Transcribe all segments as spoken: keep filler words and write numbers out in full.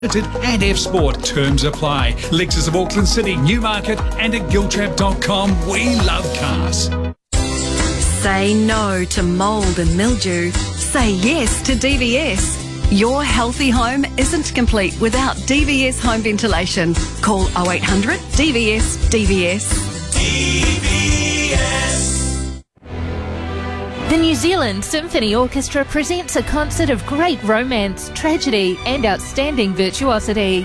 And F Sport. Terms apply. Lexus of Auckland City, Newmarket, and at giltrap dot com. We love cars. Say no to mould and mildew. Say yes to D V S. Your healthy home isn't complete without D V S home ventilation. Call oh eight hundred D V S D V S. D V S. The New Zealand Symphony Orchestra presents a concert of great romance, tragedy and outstanding virtuosity.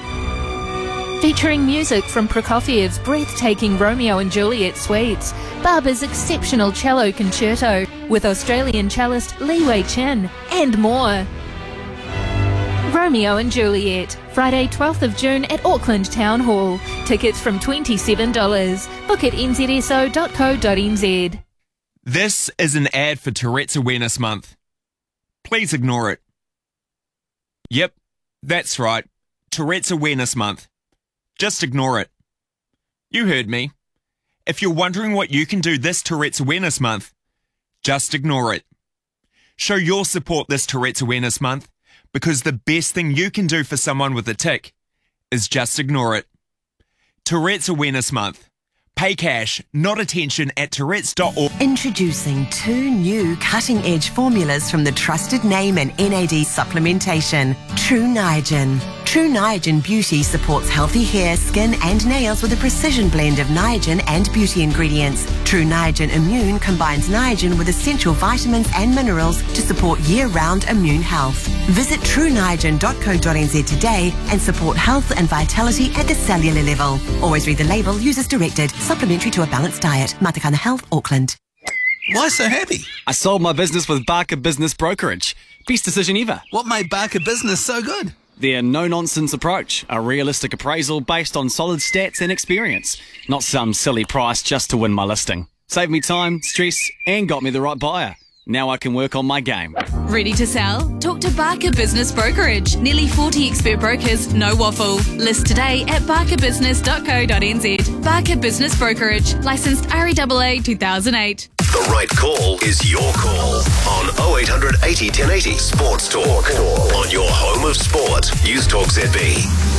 Featuring music from Prokofiev's breathtaking Romeo and Juliet suites, Barber's exceptional cello concerto with Australian cellist Li Wei Chin, and more. Romeo and Juliet, Friday twelfth of June at Auckland Town Hall. Tickets from twenty-seven dollars. Book at n z s o dot co dot n z. This is an ad for Tourette's Awareness Month. Please ignore it. Yep, that's right. Tourette's Awareness Month. Just ignore it. You heard me. If you're wondering what you can do this Tourette's Awareness Month, just ignore it. Show your support this Tourette's Awareness Month, because the best thing you can do for someone with a tic is just ignore it. Tourette's Awareness Month. Pay cash, not attention at tourettes dot org. Introducing two new cutting-edge formulas from the trusted name in N A D supplementation, True Niagen. True Niagen Beauty supports healthy hair, skin and nails with a precision blend of Niagen and beauty ingredients. True Niagen Immune combines Niagen with essential vitamins and minerals to support year-round immune health. Visit true niagen dot co dot n z today and support health and vitality at the cellular level. Always read the label, use as directed. Supplementary to a balanced diet. Matakana Health, Auckland. Why so happy? I sold my business with Barker Business Brokerage. Best decision ever. What made Barker Business so good? Their no-nonsense approach. A realistic appraisal based on solid stats and experience. Not some silly price just to win my listing. Saved me time, stress, and got me the right buyer. Now I can work on my game. Ready to sell? Talk to Barker Business Brokerage. Nearly forty expert brokers, no waffle. List today at barker business dot co dot n z. Barker Business Brokerage. Licensed R E A A two thousand eight. The right call is your call on oh eight hundred eighty ten eighty Sports Talk. On your home of sport. News Talk Z B.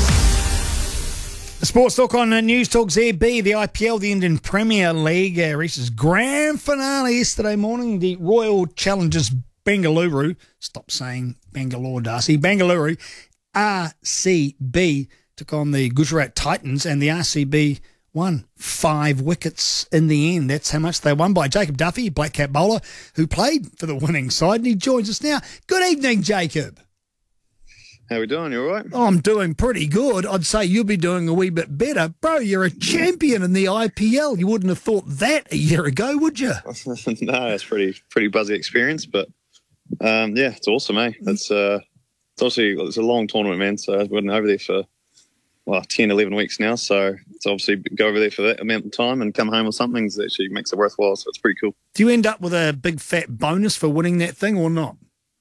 Sports Talk on uh, News Talk Z B, the I P L, the Indian Premier League, uh, Reese's grand finale yesterday morning. The Royal Challengers Bengaluru, stop saying Bangalore, Darcy, Bengaluru, R C B took on the Gujarat Titans, and the R C B won five wickets in the end. That's how much they won by. Jacob Duffy, black cap bowler, who played for the winning side, and he joins us now. Good evening, Jacob. How we doing? You all right? I'm doing pretty good. I'd say you'll be doing a wee bit better. Bro, you're a champion in the I P L. You wouldn't have thought that a year ago, would you? No, it's pretty pretty buzzy experience, but um, yeah, it's awesome, eh? It's, uh, it's obviously it's a long tournament, man, so I've been over there for, well, ten, eleven weeks now, so it's obviously go over there for that amount of time and come home with something that actually makes it worthwhile, so it's pretty cool. Do you end up with a big fat bonus for winning that thing or not?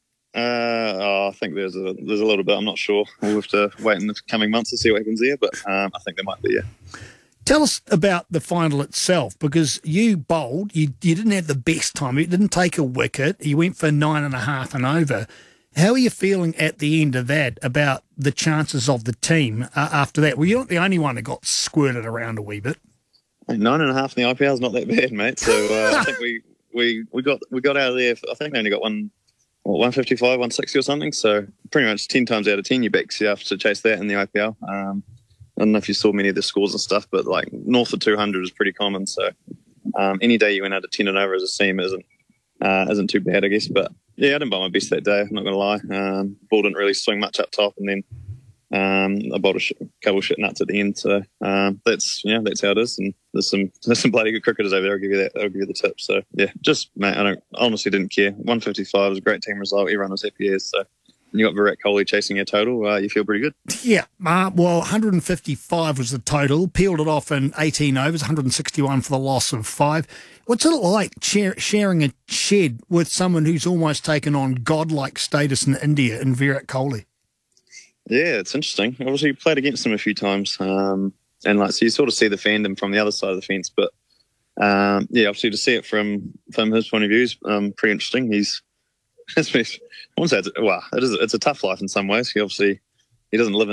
Uh, oh, I think there's a there's a little bit. I'm not sure. We'll have to wait in the coming months to see what happens there, but um, I think there might be, yeah. Tell us about the final itself, because you bowled, you, you didn't have the best time. You didn't take a wicket. You went for nine and a half and over. How are you feeling at the end of that about the chances of the team uh, after that? Well, you're not the only one that got squirted around a wee bit. Nine and a half in the I P L is not that bad, mate. So uh, I think we, we, we got we got out of there. I think they only got one. Well, one fifty-five, one sixty or something. So pretty much ten times out of ten, you back yourself to chase that in the I P L. Um, I don't know if you saw many of the scores and stuff, but like north of two hundred is pretty common. So um, any day you went out to ten and over as a team isn't uh, isn't too bad, I guess. But yeah, I didn't bowl my best that day. I'm not going to lie. Um, ball didn't really swing much up top, and then um, I bowled a sh- couple of shit nuts at the end. So um, that's yeah, that's how it is. And there's some there's some bloody good cricketers over there. I'll give you that. I'll give you the tip. So yeah, just mate, I don't honestly didn't care. one fifty-five was a great team result. Everyone was happy as. So when you got Virat Kohli chasing your total, uh, you feel pretty good. Yeah, uh, well, one fifty-five was the total. Peeled it off in eighteen overs, one sixty-one for the loss of five. What's it like share, sharing a shed with someone who's almost taken on godlike status in India in Virat Kohli? Yeah, it's interesting. Obviously, you played against him a few times, um, and like so, you sort of see the fandom from the other side of the fence. But um, yeah, obviously, to see it from from his point of view is um, pretty interesting. He's, it's, I won't say it's, well, it is. It's a tough life in some ways. He obviously he doesn't live in